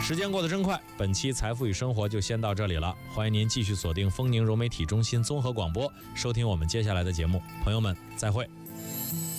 时间过得真快，本期财富与生活就先到这里了。欢迎您继续锁定丰宁融媒体中心综合广播，收听我们接下来的节目。朋友们，再会。